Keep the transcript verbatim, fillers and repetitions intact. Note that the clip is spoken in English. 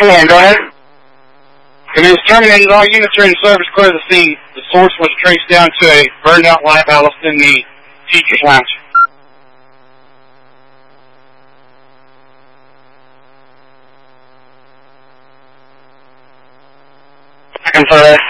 Man, go ahead. Command terminated. All units are in service. Clear the scene. The source was traced down to a burned-out lab house in the teacher's lounge. I confirm that.